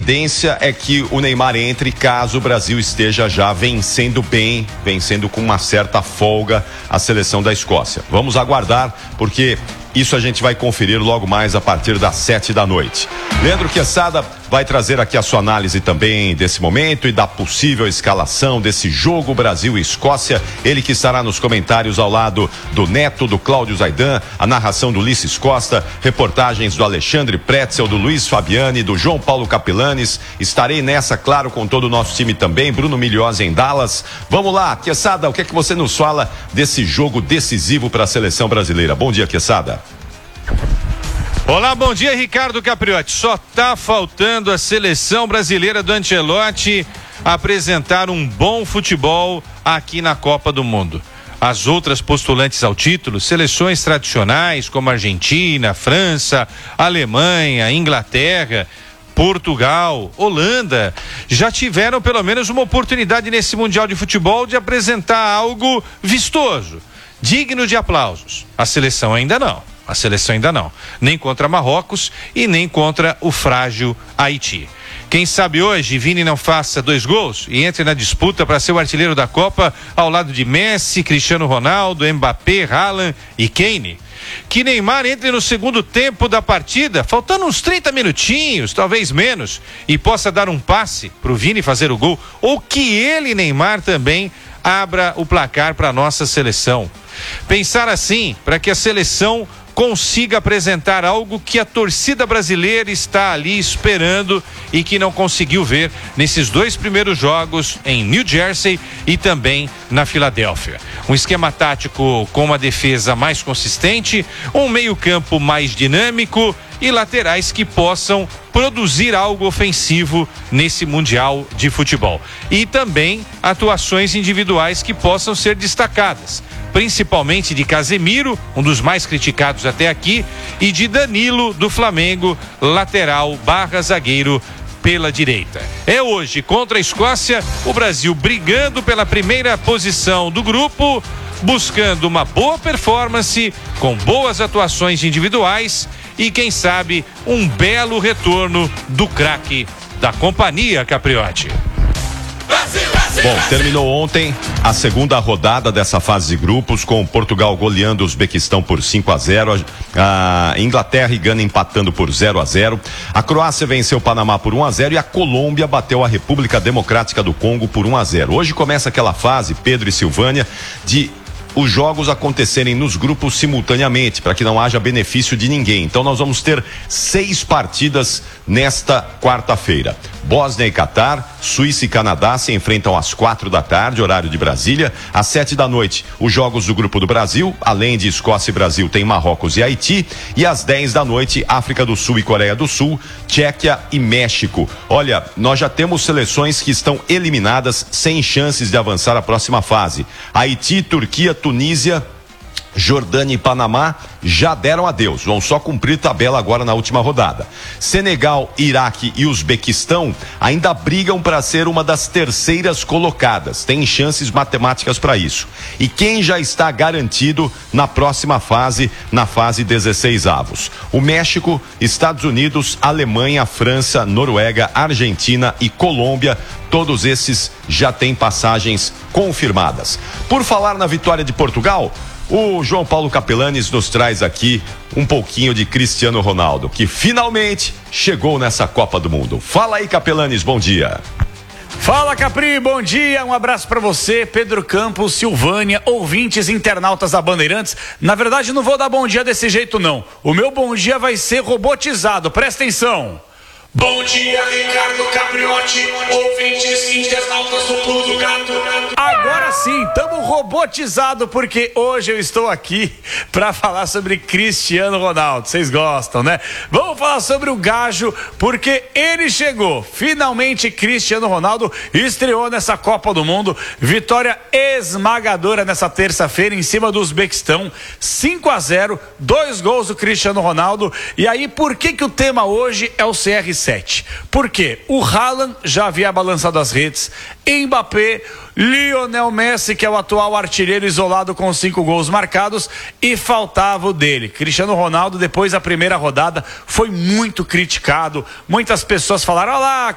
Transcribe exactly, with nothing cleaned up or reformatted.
tendência é que o Neymar entre caso o Brasil esteja já vencendo bem, vencendo com uma certa folga a seleção da Escócia. Vamos aguardar, porque isso a gente vai conferir logo mais a partir das sete da noite. Leandro Quesada vai trazer aqui a sua análise também desse momento e da possível escalação desse jogo Brasil e Escócia. Ele que estará nos comentários ao lado do Neto, do Cláudio Zaidan, a narração do Ulisses Costa, reportagens do Alexandre Pretzel, do Luiz Fabiani, do João Paulo Capilanes. Estarei nessa, claro, com todo o nosso time também, Bruno Milhose em Dallas. Vamos lá, Quesada, o que é que você nos fala desse jogo decisivo para a seleção brasileira? Bom dia, Quesada. Olá, bom dia, Ricardo Capriotti. Só tá faltando a seleção brasileira do Ancelotti apresentar um bom futebol aqui na Copa do Mundo. As outras postulantes ao título, seleções tradicionais como Argentina, França, Alemanha, Inglaterra, Portugal, Holanda, já tiveram pelo menos uma oportunidade nesse Mundial de Futebol de apresentar algo vistoso, digno de aplausos. A seleção ainda não. A seleção ainda não, nem contra Marrocos e nem contra o frágil Haiti. Quem sabe hoje Vini não faça dois gols e entre na disputa para ser o artilheiro da Copa ao lado de Messi, Cristiano Ronaldo, Mbappé, Haaland e Kane. Que Neymar entre no segundo tempo da partida, faltando uns trinta minutinhos, talvez menos, e possa dar um passe para o Vini fazer o gol, ou que ele, Neymar, também abra o placar para a nossa seleção. Pensar assim, para que a seleção consiga apresentar algo que a torcida brasileira está ali esperando e que não conseguiu ver nesses dois primeiros jogos em New Jersey e também na Filadélfia. Um esquema tático com uma defesa mais consistente, um meio-campo mais dinâmico e laterais que possam produzir algo ofensivo nesse Mundial de Futebol. E também atuações individuais que possam ser destacadas, principalmente de Casemiro, um dos mais criticados até aqui, e de Danilo do Flamengo, lateral barra zagueiro pela direita. É hoje contra a Escócia, o Brasil brigando pela primeira posição do grupo, buscando uma boa performance, com boas atuações individuais e quem sabe um belo retorno do craque da companhia, Capriotti. Bom, terminou ontem a segunda rodada dessa fase de grupos, com Portugal goleando o Uzbequistão por cinco a zero, a Inglaterra e Gana empatando por zero a zero, a Croácia venceu o Panamá por um a zero e a Colômbia bateu a República Democrática do Congo por um a zero. Hoje começa aquela fase, Pedro e Silvânia, de os jogos acontecerem nos grupos simultaneamente, para que não haja benefício de ninguém. Então nós vamos ter seis partidas nesta quarta-feira. Bósnia e Catar, Suíça e Canadá se enfrentam às quatro da tarde, horário de Brasília. Às sete da noite, os jogos do Grupo do Brasil, além de Escócia e Brasil, tem Marrocos e Haiti. E às dez da noite, África do Sul e Coreia do Sul, Tchequia e México. Olha, nós já temos seleções que estão eliminadas sem chances de avançar à próxima fase. Haiti, Turquia, Tunísia, Jordânia e Panamá já deram adeus, vão só cumprir tabela agora na última rodada. Senegal, Iraque e Uzbequistão ainda brigam para ser uma das terceiras colocadas, tem chances matemáticas para isso. E quem já está garantido na próxima fase, na fase dezesseis avos? O México, Estados Unidos, Alemanha, França, Noruega, Argentina e Colômbia. Todos esses já têm passagens confirmadas. Por falar na vitória de Portugal, o João Paulo Capilanes nos traz aqui um pouquinho de Cristiano Ronaldo, que finalmente chegou nessa Copa do Mundo. Fala aí, Capilanes, bom dia. Fala, Capri, bom dia, um abraço pra você, Pedro Campos, Silvânia, ouvintes internautas da Bandeirantes. Na verdade, não vou dar bom dia desse jeito, não. O meu bom dia vai ser robotizado, presta atenção. Bom dia, Ricardo Capriotti, ouvintes internautas do Pulo do Gato. Agora sim, estamos robotizados, porque hoje eu estou aqui para falar sobre Cristiano Ronaldo. Vocês gostam, né? Vamos falar sobre o Gajo, porque ele chegou. Finalmente, Cristiano Ronaldo estreou nessa Copa do Mundo. Vitória esmagadora nessa terça-feira em cima do Uzbequistão. cinco a zero, dois gols do Cristiano Ronaldo. E aí, por que que o tema hoje é o C R sete? Porque o Haaland já havia balançado as redes, Mbappé, Lionel Messi, que é o atual artilheiro isolado com cinco gols marcados, e faltava o dele. Cristiano Ronaldo, depois da primeira rodada, foi muito criticado. Muitas pessoas falaram: olha lá,